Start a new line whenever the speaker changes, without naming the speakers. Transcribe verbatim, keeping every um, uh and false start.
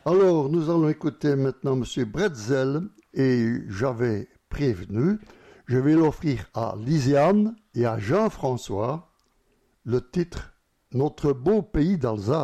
Alors, nous allons écouter maintenant Monsieur Bretzel, et j'avais prévenu, je vais l'offrir à Lisiane et à Jean-François, le titre « Notre beau pays d'Alsace ».